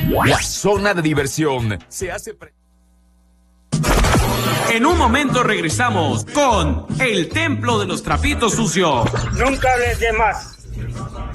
La zona de diversión se hace... En un momento regresamos con el Templo de los Trapitos Sucios. Nunca hables de más.